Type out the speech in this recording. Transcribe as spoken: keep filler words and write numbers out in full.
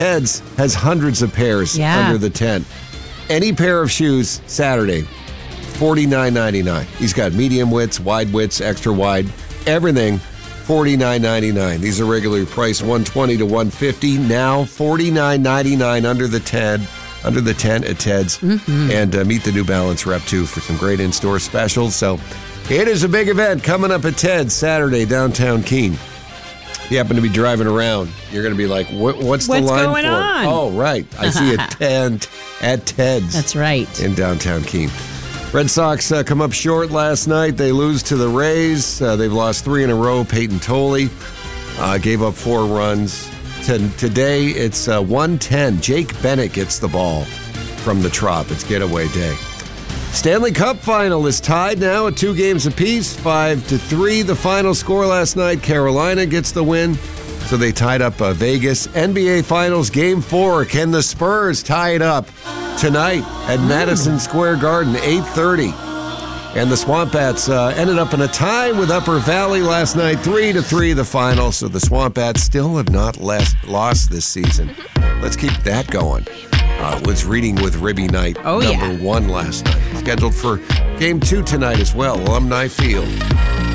Ted's has hundreds of pairs Yeah. under the tent. Any pair of shoes Saturday, forty-nine ninety-nine. He's got medium widths, wide widths, extra wide, everything, forty-nine ninety-nine. These are regularly priced one twenty to one fifty. Now forty-nine ninety-nine under the tent, under the tent at Ted's. Mm-hmm. And uh, meet the New Balance rep too for some great in-store specials. So it is a big event coming up at Ted's Saturday, downtown Keene. If you happen to be driving around, you're going to be like, what, what's the What's line going for? on? Oh, right. I see a tent at Ted's. That's right. In downtown Keene. Red Sox uh, come up short last night. They lose to the Rays. Uh, they've lost three in a row. Peyton Tolley uh, gave up four runs. T- today, it's uh, one ten. Jake Bennett gets the ball from the Trop. It's getaway day. Stanley Cup final is tied now at two games apiece, five to three. The final score last night, Carolina gets the win, so they tied up uh, Vegas. N B A Finals Game Four. Can the Spurs tie it up tonight at Madison Square Garden, eight thirty? And the Swamp Bats uh, ended up in a tie with Upper Valley last night, three to three. The final. So the Swamp Bats still have not last, lost this season. Let's keep that going. Uh, was reading with Ribby Night, Oh, number yeah. one last night. Scheduled for game two tonight as well, Alumni Field.